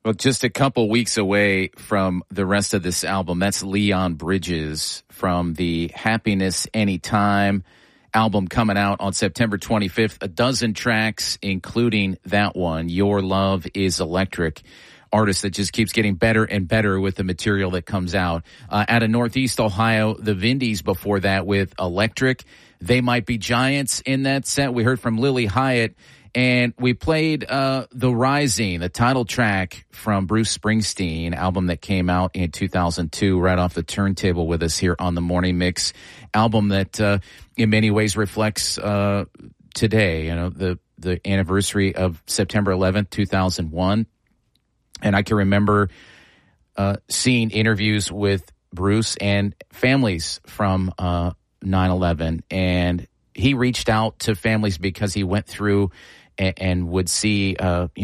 Well, just a couple weeks away from the rest of this album. That's Leon Bridges from the Happiness Anytime album coming out on September 25th. A dozen tracks, including that one, Your Love is Electric. Artist that just keeps getting better and better with the material that comes out. Out of Northeast Ohio, the Vindies before that with Electric. They Might Be Giants in that set. We heard from Lily Hyatt. And we played The Rising, the title track from Bruce Springsteen, album that came out in 2002, right off the turntable with us here on the Morning Mix. Album that in many ways reflects today, the anniversary of September 11th, 2001. And I can remember seeing interviews with Bruce and families from 9/11. And he reached out to families because he went through and would see,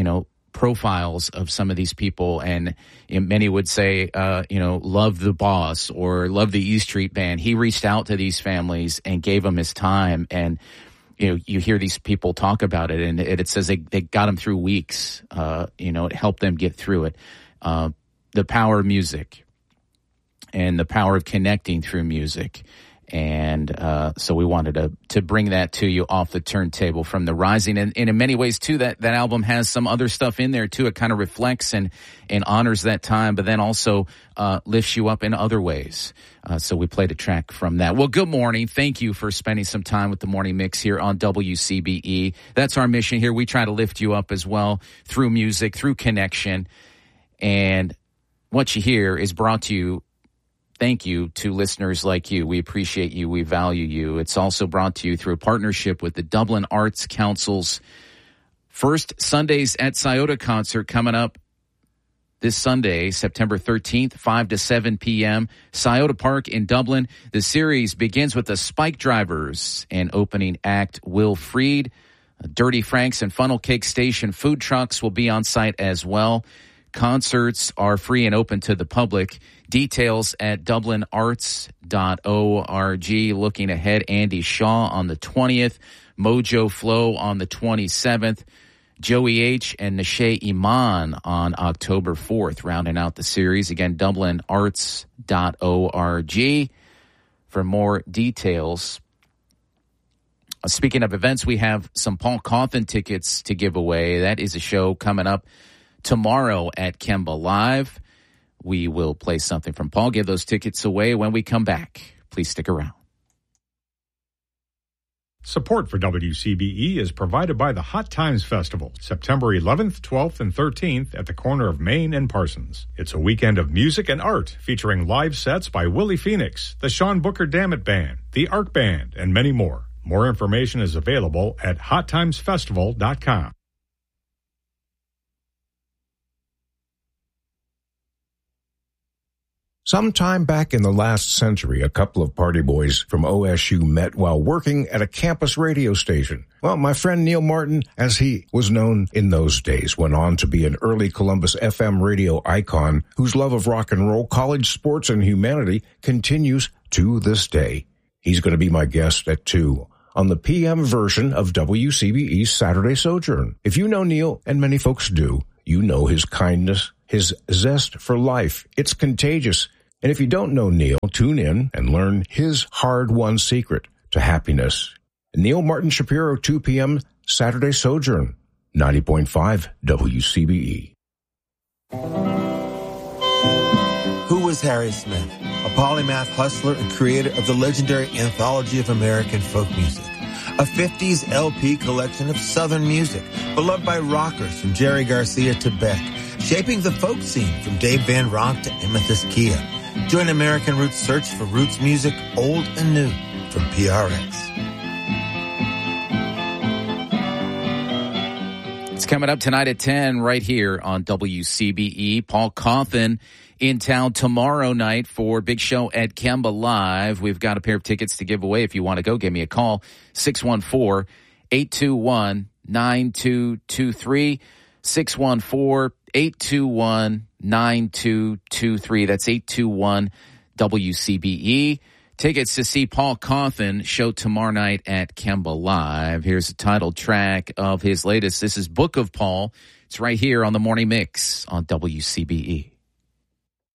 profiles of some of these people. And many would say, love the boss or love the E Street Band. He reached out to these families and gave them his time. And, you hear these people talk about it, and it says they got them through weeks. It helped them get through it. The power of music and the power of connecting through music. And so we wanted to bring that to you off the turntable from The Rising. And in many ways, too, that album has some other stuff in there, too. It kind of reflects and honors that time, but then also lifts you up in other ways. So we played a track from that. Well, good morning. Thank you for spending some time with the Morning Mix here on WCBE. That's our mission here. We try to lift you up as well through music, through connection. And what you hear is brought to you. Thank you to listeners like you. We appreciate you. We value you. It's also brought to you through a partnership with the Dublin Arts Council's First Sundays at Scioto concert coming up this Sunday, September 13th, 5 to 7 p.m., Scioto Park in Dublin. The series begins with the Spike Drivers and opening act Will Freed. Dirty Franks and Funnel Cake Station food trucks will be on site as well. Concerts are free and open to the public. Details at dublinarts.org. Looking ahead, Andy Shaw on the 20th, Mojo Flow on the 27th, Joey H. and Nashe Iman on October 4th, rounding out the series. Again, dublinarts.org for more details. Speaking of events, we have some Paul Cauthen tickets to give away. That is a show coming up tomorrow at Kemba Live. We will play something from Paul, give those tickets away when we come back. Please stick around. Support for WCBE is provided by the Hot Times Festival, September 11th, 12th, and 13th at the corner of Main and Parsons. It's a weekend of music and art featuring live sets by Willie Phoenix, the Sean Booker Dammit Band, the Arc Band, and many more. More information is available at hottimesfestival.com. Sometime back in the last century, a couple of party boys from OSU met while working at a campus radio station. Well, my friend Neil Martin, as he was known in those days, went on to be an early Columbus FM radio icon whose love of rock and roll, college sports, and humanity continues to this day. He's going to be my guest at 2 on the PM version of WCBE's Saturday Sojourn. If you know Neil, and many folks do, you know his kindness, his zest for life. It's contagious. And if you don't know Neil, tune in and learn his hard-won secret to happiness. Neil Martin Shapiro, 2 p.m., Saturday Sojourn, 90.5 WCBE. Who was Harry Smith? A polymath hustler and creator of the legendary Anthology of American Folk Music, a 50s LP collection of Southern music, beloved by rockers from Jerry Garcia to Beck, shaping the folk scene from Dave Van Ronk to Amethyst Kia. Join American Roots' search for roots music, old and new, from PRX. It's coming up tonight at 10 right here on WCBE. Paul Cauthen in town tomorrow night for big show at Kemba Live. We've got a pair of tickets to give away. If you want to go, give me a call, 614-821-9223, 614-821-9223. That's 821 WCBE. Tickets to see Paul Cauthen show tomorrow night at Kemba Live. Here's the title track of his latest. This is Book of Paul, It's right here on the Morning Mix on WCBE.